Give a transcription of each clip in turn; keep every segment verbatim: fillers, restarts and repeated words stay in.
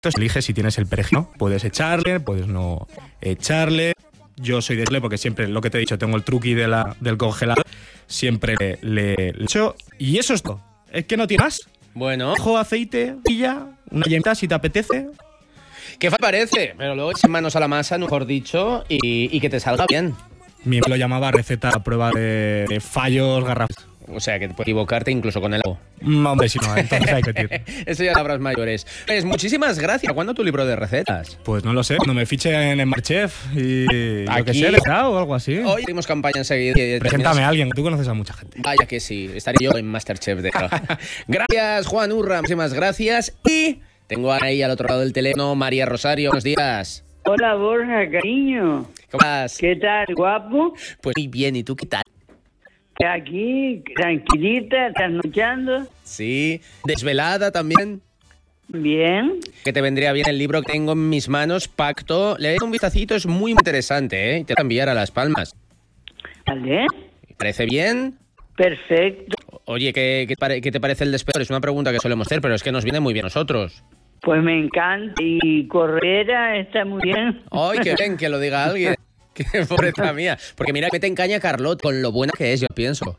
Entonces eliges si tienes el perejil, ¿no? Puedes echarle, puedes no echarle. Yo soy de echarle porque siempre, lo que te he dicho, tengo el truqui de la, del congelador. Siempre le, le, le echo. Y eso es todo. Es que no tiene más. Bueno. Ojo, aceite, pilla, una yemita si te apetece. ¿Qué parece? Pero luego echas manos a la masa, mejor dicho, y, y que te salga bien. Mi lo llamaba receta a prueba de, de fallos garrafales. O sea, que te puedes equivocarte incluso con el agua. Mm, hombre, si no, entonces hay que tirar. Eso ya palabras mayores. Pues muchísimas gracias. ¿Cuándo tu libro de recetas? Pues no lo sé. Cuando me fiche en MasterChef y Aquí, yo qué sé, o algo así. Hoy tenemos campaña enseguida. Preséntame a alguien. Tú conoces a mucha gente. Vaya que sí. Estaré yo en MasterChef de Gracias, Juan Urra. Muchísimas gracias. Y tengo ahí al otro lado del teléfono María Rosario. Buenos días. Hola, Borja, cariño. ¿Cómo estás? ¿Qué tal, guapo? Pues muy bien. ¿Y tú qué tal? Aquí, tranquilita, trasnochando. Sí. ¿Desvelada también? Bien. Que te vendría bien el libro que tengo en mis manos, Pacto. Le doy un vistacito, es muy interesante, ¿eh? Y te voy a enviar a Las Palmas. ¿Vale? ¿Te parece bien? Perfecto. Oye, ¿qué, qué, pare- ¿qué te parece el despedor? Es una pregunta que solemos hacer, pero es que nos viene muy bien a nosotros. Pues me encanta. Y Correra está muy bien. ¡Ay, qué bien que lo diga alguien! ¡Qué pobreza mía! Porque mira que te encaña Carlot con lo buena que es, yo pienso.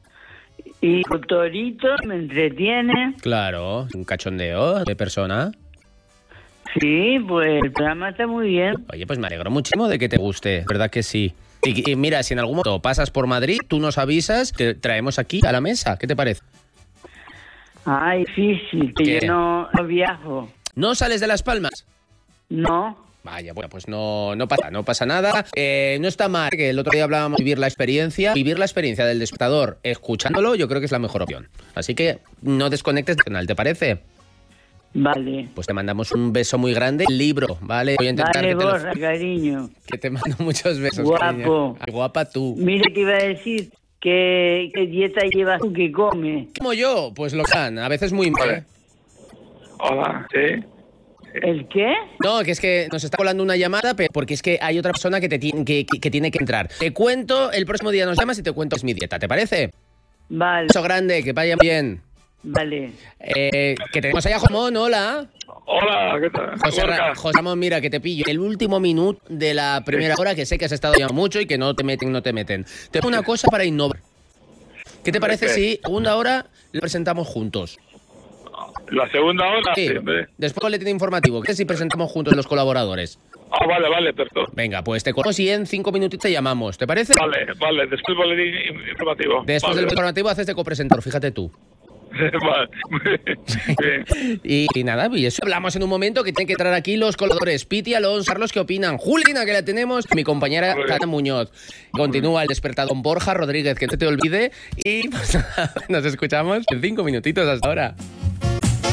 Y Torito me entretiene. Claro, un cachondeo de persona. Sí, pues el programa está muy bien. Oye, pues me alegro muchísimo de que te guste, ¿verdad que sí? Y, y mira, si en algún momento pasas por Madrid, tú nos avisas, te traemos aquí a la mesa. ¿Qué te parece? Ay, difícil, que ¿Qué? yo no, no viajo. ¿No sales de Las Palmas? No. Vaya, bueno, pues no, no pasa, no pasa nada. Eh, no está mal, que el otro día hablábamos de vivir la experiencia. Vivir la experiencia del despertador escuchándolo, yo creo que es la mejor opción. Así que no desconectes del canal, ¿te parece? Vale. Pues te mandamos un beso muy grande. El libro, ¿vale? Voy a intentar Vale, que, te lo- Borja, cariño. que te mando muchos besos. Guapo. cariño. Ay, guapa tú. Mira que iba a decir, ¿qué, qué dieta llevas tú que comes? Como yo, pues lo can, a veces muy mal. Hola, sí. ¿El qué? No, que es que nos está colando una llamada, pero porque es que hay otra persona que, te tiene, que, que- que tiene que entrar. Te cuento, el próximo día nos llamas y te cuento es mi dieta, ¿te parece? Vale, Beso grande, que vaya bien. vale. Eh, que tenemos ahí a Jomón, hola. Hola, ¿qué tal? José, Ra- Gorka. José Ramón, mira, que te pillo. El último minuto de la primera hora, que sé que has estado llamando mucho y que no te meten, no te meten. Te pongo una cosa para innovar. ¿Qué te parece ¿Qué? si segunda hora lo presentamos juntos? La segunda hora, Sí, sí, hombre. después del boletín informativo. ¿Qué si presentamos juntos los colaboradores? Ah, vale, vale, perfecto. Venga, pues te conozco y en cinco minutitos te llamamos. ¿Te parece? Vale, vale, después boletín informativo. Después vale. del informativo haces de copresentador, fíjate tú. Vale, bien. Y, y nada, y eso hablamos en un momento que tienen que entrar aquí los colaboradores. Piti, Alonso, Carlos, ¿qué opinan? Juliana, que la tenemos, mi compañera Muy bien. Cata Muñoz. Continúa el despertador con Borja Rodríguez, que no se te olvide. Y pues nada, nos escuchamos en cinco minutitos hasta ahora.